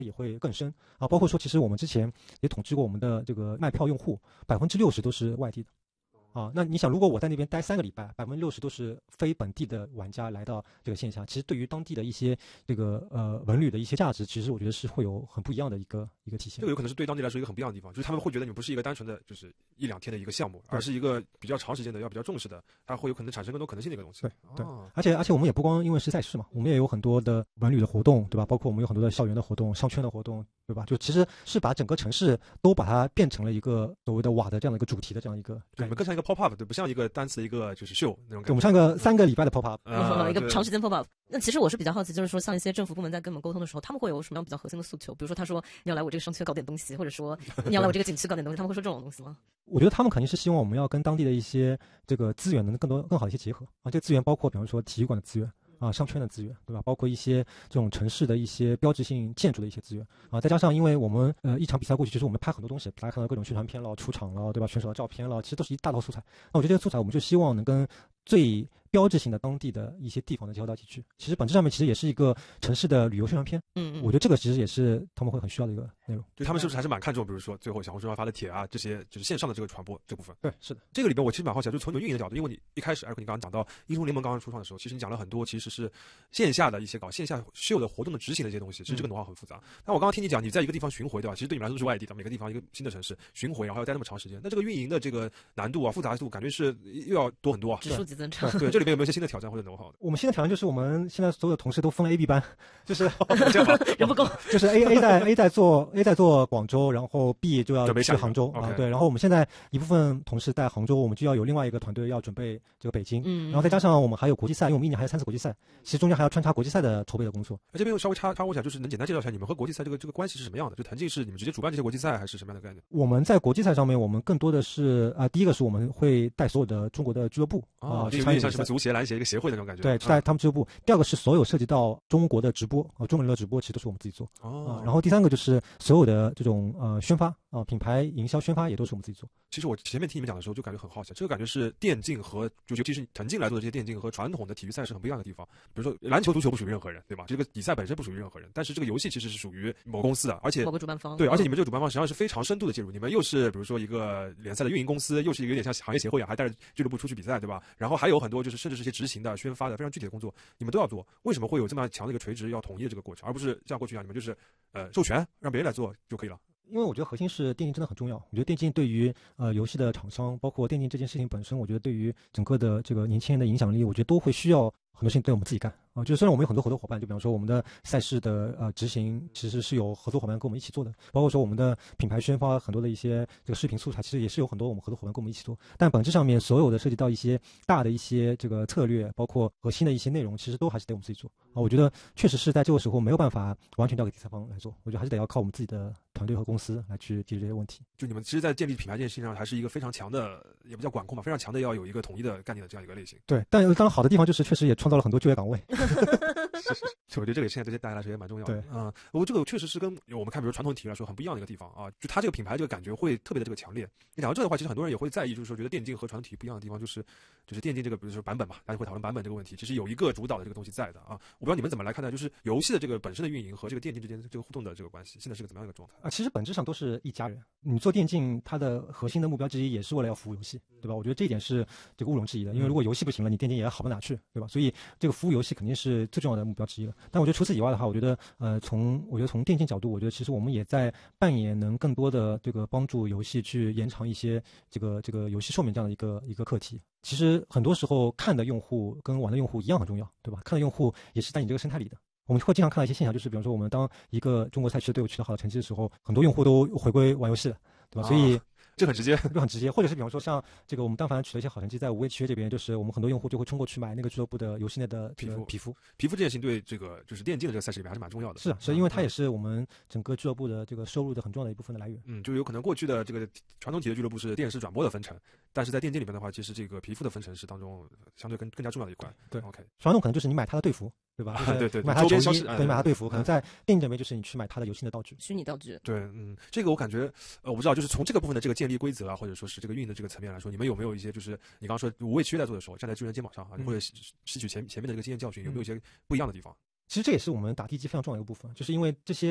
也会更深啊。包括说，其实我们之前也统计过我们的这个卖票用户，60%都是外地的。啊，那你想，如果我在那边待3个礼拜，60%都是非本地的玩家来到这个线下，其实对于当地的一些这个文旅的一些价值，其实我觉得是会有很不一样的一个体现。 这个有可能是对当地来说一个很不一样的地方，就是他们会觉得你不是一个单纯的就是1-2天的一个项目，而是一个比较长时间的、要比较重视的，它会有可能产生更多可能性的一个东西。 对，而且我们也不光因为是赛事嘛，我们也有很多的文旅的活动，对吧？包括我们有很多的校园的活动、商圈的活动，对吧？就其实是把整个城市都把它变成了一个所谓的瓦的这样的一个主题的这样一个， 对，你们更像一个 pop up， 对，不像一个单次的一个就是秀那种感觉。 我们像个3个礼拜的 pop up， 一个长时间 pop up。那其实我是比较好奇，就是说像一些政府部门在跟我们沟通的时候，他们会有什么样比较核心的诉求？比如说他说你要来我这个商区搞点东西，或者说你要来我这个景区搞点东西，他们会说这种东西吗？ 我觉得他们肯定是希望我们要跟当地的一些这个资源能更好的一些结合啊。这个资源包括比方说体育馆的资源啊、商圈的资源，对吧？包括一些这种城市的一些标志性建筑的一些资源啊。再加上因为我们一场比赛过去，其实我们拍很多东西，大家看到各种宣传片了、出场了，对吧？选手的照片了，其实都是一大套素材。那我觉得这个素材我们就希望能跟最标志性的当地的一些地方的结合到一起去。其实本质上面其实也是一个城市的旅游宣传片。我觉得这个其实也是他们会很需要的一个内容。 就他们是不是还是蛮看重，比如说最后小红书上发的帖啊，这些就是线上的这个传播这部分。 对，是的。 这个里边我其实蛮好奇的，就是从你们运营的角度，因为你一开始艾瑞克你刚刚讲到英雄联盟刚刚初创的时候，其实你讲了很多其实是线下的一些搞线下秀的活动的执行的一些东西，其实这个know how很复杂。但我刚刚听你讲，你在一个地方巡回，对吧？其实对你们来说都是外地的，每个地方一个新的城市巡回，然后要待那么长时间，那这个运营的这个难度啊、复杂度，感觉是又要多很多啊， 指数级增长。 对，这里边有没有一些新的挑战或者know how的？ 我们新的挑战就是我们现在所有的同事都分了 A、B 班，就是人不够， 就是 A 在做广州，然后 B 就要去杭州啊，对。然后我们现在一部分同事在杭州，我们就要有另外一个团队要准备这个北京，然后再加上我们还有国际赛，因为我们一年还有3次国际赛，其实中间还要穿插国际赛的筹备的工作。 这边又稍微插播一下，就是能简单介绍一下你们和国际赛这个关系是什么样的？就腾讯是你们直接主办这些国际赛，还是什么样的概念？ 我们在国际赛上面，我们更多的是第一个是我们会带所有的中国的俱乐部就有点像什么足协、篮协一个协会的那种感觉。 对，带他们俱乐部。第二个是所有涉及到中国的直播中文的直播，其实都是我们自己做然后第3个就是所有的这种宣发品牌营销宣发也都是我们自己做。 其实我前面听你们讲的时候就感觉很好奇，这个感觉是电竞和尤其是腾讯来做的这些电竞和传统的体育赛事很不一样的地方。比如说篮球、足球不属于任何人，对吧？这个比赛本身不属于任何人，但是这个游戏其实是属于某公司的，而且某个主办方。 对，而且你们这个主办方实际上是非常深度的介入，你们又是比如说一个联赛的运营公司，又是一个有点像行业协会一样，还带着俱乐部出去比赛，对吧？然后还有很多就是甚至是一些执行的、宣发的非常具体的工作，你们都要做。为什么会有这么强的一个垂直要统一的这个过程，而不是像过去一样，你们就是授权让别人来做就可以了？ 因为我觉得核心是电竞真的很重要。我觉得电竞对于游戏的厂商，包括电竞这件事情本身，我觉得对于整个的这个年轻人的影响力，我觉得都会需要很多事情对我们自己干就是虽然我们有很多合作伙伴，就比方说我们的赛事的执行其实是有合作伙伴跟我们一起做的，包括说我们的品牌宣发很多的一些这个视频素材，其实也是有很多我们合作伙伴跟我们一起做。但本质上面所有的涉及到一些大的一些这个策略，包括核心的一些内容，其实都还是得我们自己做我觉得确实是在这个时候没有办法完全交给第三方来做，我觉得还是得要靠我们自己的团队和公司来去解决这些问题。 就你们其实在建立品牌这件事情上还是一个非常强的，也不叫管控吧，非常强的要有一个统一的概念的这样一个类型。 对，但当然好的地方就是确实也创造了很多就业岗位是，我觉得这个现在对大家来说也蛮重要的。 对， 我这个确实是跟我们看比如传统体育来说很不一样的一个地方就它这个品牌这个感觉会特别的这个强烈。你讲到这的话，其实很多人也会在意，就是说觉得电竞和传统体育不一样的地方就是电竞这个比如说版本嘛，大家会讨论版本这个问题，其实有一个主导的这个东西在的我不知道你们怎么来看待，就是游戏的这个本身的运营和这个电竞之间这个互动的这个关系，现在是个怎么样一个状态其实本质上都是一家人。你做电竞，它的核心的目标之一也是为了要服务游戏，对吧？我觉得这一点是这个毋庸置疑的，因为如果游戏不行了，你电竞也好不哪去，对吧？所以这个服务游戏肯定是最重要的目标之一了。但我觉得除此以外的话，我觉得从电竞角度，我觉得其实我们也在扮演能更多的这个帮助游戏去延长一些这个游戏寿命这样的一个课题。其实很多时候看的用户跟玩的用户一样很重要，对吧？看的用户也是在你这个生态里的。我们会经常看到一些现象，就是比方说我们当一个中国赛区的队伍取得好的成绩的时候，很多用户都回归玩游戏了，对吧？所以这很直接， 就很直接。或者是比方说像这个我们但凡取得一些好成绩，在无畏契约这边，就是我们很多用户就会冲过去买那个俱乐部的游戏内的皮肤这件事情对这个就是电竞的这个赛事里面还是蛮重要的。 是因为它也是我们整个俱乐部的这个收入的很重要的一部分的来源。 就有可能过去的这个传统体育俱乐部是电视转播的分成，但是在电竞里面的话，其实这个皮肤的分成是当中相对更加重要的一块。 对 ，OK， 传统可能就是你买他的队服，对吧？ 对， 买他的球衣，对，买他队服。可能在电竞这边就是你去买他的游戏的道具， 虚拟道具。 对，这个我感觉，我不知道，就是从这个部分的这个建立规则或者说是这个运营的这个层面来说，你们有没有一些就是你刚刚说无畏契约在做的时候，站在巨人肩膀上或者吸取前面的这个经验教训，有没有一些不一样的地方？ 其实这也是我们打地基非常重要的一个部分，就是因为这些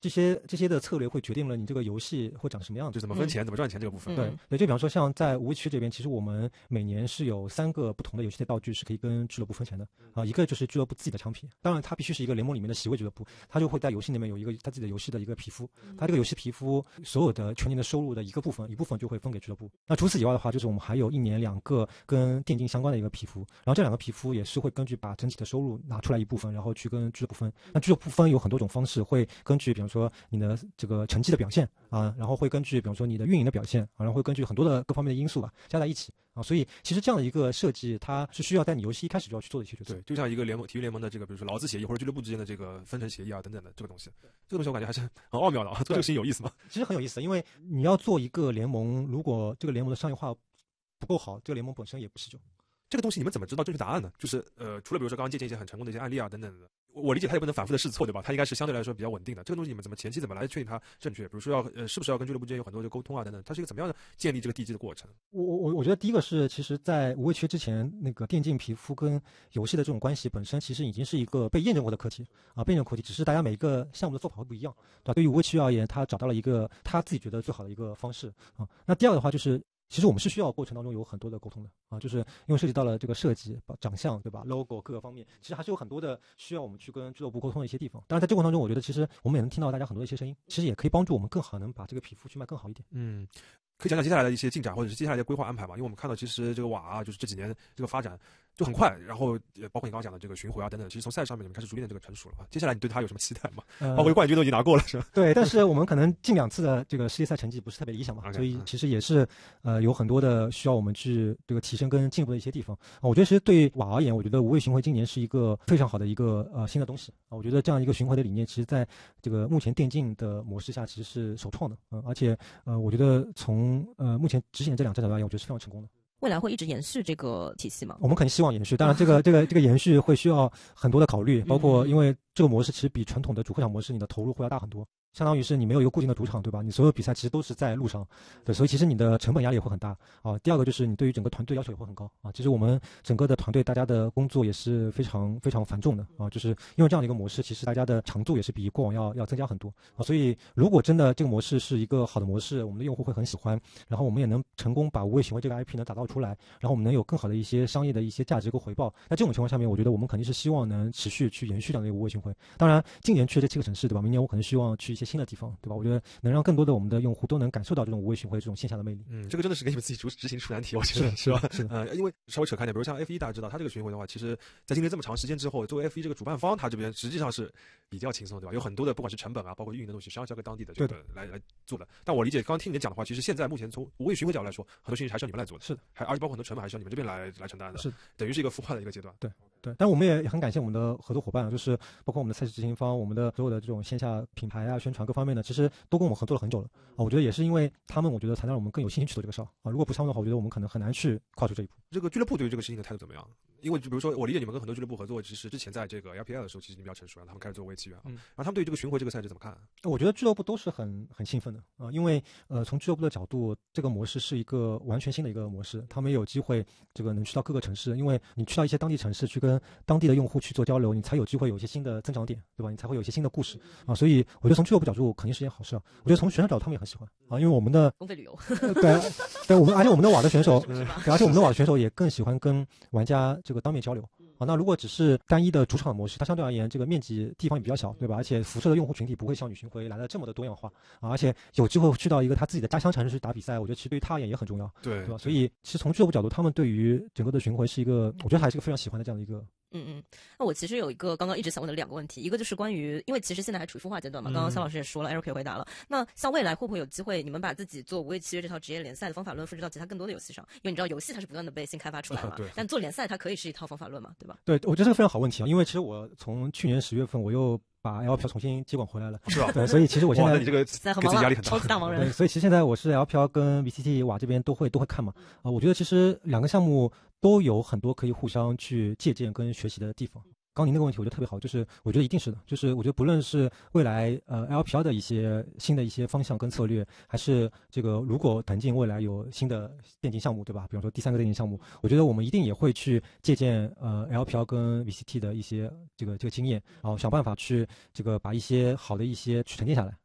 这些的策略会决定了你这个游戏会长什么样子， 就怎么分钱、怎么赚钱这个部分。 对，就比方说像在无畏区这边，其实我们每年是有3个不同的游戏的道具是可以跟俱乐部分钱的啊，一个就是俱乐部自己的产品，当然它必须是一个联盟里面的席位俱乐部，它就会在游戏里面有一个它自己的游戏的一个皮肤，它这个游戏皮肤所有的全年的收入的一部分就会分给俱乐部。那除此以外的话，就是我们还有1年2个跟电竞相关的一个皮肤，然后这2个皮肤也是会根据把整体的收入拿出来一部分，然后去跟俱乐部分。那俱乐部分有很多种方式，会根据比方说你的这个成绩的表现啊，然后会根据比方说你的运营的表现啊，然后会根据很多的各方面的因素吧加在一起啊，所以其实这样的一个设计，它是需要在你游戏一开始就要去做的一些决策。 对，就像一个体育联盟的这个，比如说劳资协议或者俱乐部之间的这个分成协议啊等等的这个东西，这个东西我感觉还是很奥妙的啊，做这个事情有意思吗？ 其实很有意思，因为你要做一个联盟，如果这个联盟的商业化不够好，这个联盟本身也不持久。 这个东西你们怎么知道正确答案呢？就是除了比如说刚刚借鉴一些很成功的一些案例啊等等的，我理解它也不能反复的试错，对吧？它应该是相对来说比较稳定的。这个东西你们前期怎么来确定它正确？比如说是不是要跟俱乐部之间有很多的沟通啊等等？它是一个怎么样的建立这个地基的过程？ 我觉得第一个是，其实，在无畏区之前，那个电竞皮肤跟游戏的这种关系本身，其实已经是一个被验证过的课题啊，被验证课题，只是大家每一个项目的做法会不一样，对吧？对于无畏区而言，他找到了一个他自己觉得最好的一个方式啊。那第二个的话就是。其实我们是需要过程当中有很多的沟通的啊，就是因为涉及到了这个设计、长相，对吧 ？logo 各个方面，其实还是有很多的需要我们去跟俱乐部沟通的一些地方。当然，在这个过程当中，我觉得其实我们也能听到大家很多的一些声音，其实也可以帮助我们更好能把这个皮肤去卖更好一点。 可以讲讲接下来的一些进展，或者是接下来的规划安排嘛？因为我们看到其实这个瓦啊，就是这几年这个发展就很快，然后包括你刚刚讲的这个巡回啊等等，其实从赛事上面你们开始逐渐的这个成熟了啊。接下来你对它有什么期待吗？包括冠军都已经拿过了，是吧？ 对，但是我们可能近2次的这个世界赛成绩不是特别理想嘛，所以其实也是有很多的需要我们去这个提升跟进步的一些地方啊。我觉得其实对瓦而言，我觉得无畏巡回今年是一个非常好的一个新的东西啊。我觉得这样一个巡回的理念，其实在这个目前电竞的模式下其实是首创的，而且我觉得从目前执行的这2战而言，我觉得是非常成功的。 未来会一直延续这个体系吗？ 我们肯定希望延续，当然这个延续会需要很多的考虑，包括因为这个模式其实比传统的主客场模式你的投入会要大很多。相当于是你没有一个固定的主场，对吧？你所有比赛其实都是在路上，对，所以其实你的成本压力也会很大啊。第二个就是你对于整个团队要求也会很高啊。其实我们整个的团队大家的工作也是非常非常繁重的啊，就是因为这样的一个模式，其实大家的长度也是比过往要增加很多啊。所以如果真的这个模式是一个好的模式，我们的用户会很喜欢，然后我们也能成功把无畏行为这个 IP 能打造出来，然后我们能有更好的一些商业的一些价值和回报。在这种情况下面，我觉得我们肯定是希望能持续去延续这样的一个无畏行为。当然，今年去这7个城市，对吧？明年我可能希望去一些新的地方，对吧？我觉得能让更多的我们的用户都能感受到这种无畏巡回这种线下的魅力。 这个真的是给你们自己执行出难题，我觉得是吧？是因为稍微扯开点，比如像 F1，大家知道它这个巡回的话，其实在经历这么长时间之后，作为 F1 这个主办方，它这边实际上是比较轻松，对吧？有很多的不管是成本啊，包括运营的东西，实际上是要跟当地的这个来做的。但我理解，刚刚听你讲的话，其实现在目前从无畏巡回角度来说，很多事情还是要你们来做的， 是的， 而且包括很多成本还是要你们这边来承担的， 是等于是一个孵化的一个阶段。 对。但我们也很感谢我们的合作伙伴，就是包括我们的赛事执行方，我们的所有的这种线下品牌啊、宣传各方面的，其实都跟我们合作了很久了啊。我觉得也是因为他们，我觉得才让我们更有信心去做这个事儿啊。如果不是他们的话，我觉得我们可能很难去跨出这一步。 这个俱乐部对于这个事情的态度怎么样？因为就比如说，我理解你们跟很多俱乐部合作，其实之前在这个 LPL 的时候，其实你比较成熟，让他们开始做为契约啊。然后他们对于这个巡回这个赛制怎么看？ 我觉得俱乐部都是很兴奋的啊，因为从俱乐部的角度，这个模式是一个完全新的一个模式，他们也有机会这个能去到各个城市，因为你去到一些当地城市去跟当地的用户去做交流，你才有机会有一些新的增长点，对吧？你才会有一些新的故事啊。所以我觉得从俱乐部角度肯定是件好事啊。我觉得从选手角度他们也很喜欢啊，因为我们的公费旅游， 对，我们而且我们的瓦的选手，而且我们的瓦的选手也更喜欢跟玩家这个当面交流。啊，那如果只是单一的主场模式，它相对而言这个面积地方也比较小，对吧？而且辐射的用户群体不会像女巡回来的这么的多样化啊，而且有机会去到一个他自己的家乡城市去打比赛，我觉得其实对于他而言也很重要，对吧？所以其实从俱乐部角度，他们对于整个的巡回是一个，我觉得还是一个非常喜欢的这样的一个。 那我其实有一个刚刚一直想问的2个问题，一个就是关于，因为其实现在还处于孵化阶段嘛，刚刚肖老师也说了，Eric 也回答了。那像未来会不会有机会，你们把自己做无畏契约这套职业联赛的方法论复制到其他更多的游戏上？因为你知道游戏它是不断的被新开发出来嘛，但做联赛它可以是一套方法论嘛，对吧？ 对，我觉得这个非常好问题啊，因为其实我从去年10月份我又把 LPL 重新接管回来了， 是吧？ 对，所以其实我现在你这个给自己压力很大， 超级大忙人。 对，所以其实现在我是 LPL 跟 VCT 瓦这边都会看嘛。我觉得其实2个项目都有很多可以互相去借鉴跟学习的地方。刚您那个问题我觉得特别好，就是我觉得一定是的，就是我觉得不论是未来LPL 的一些新的一些方向跟策略，还是这个如果腾讯未来有新的电竞项目，对吧？比方说第3个电竞项目，我觉得我们一定也会去借鉴LPL 跟 VCT 的一些这个经验，然后想办法去这个把一些好的一些去沉淀下来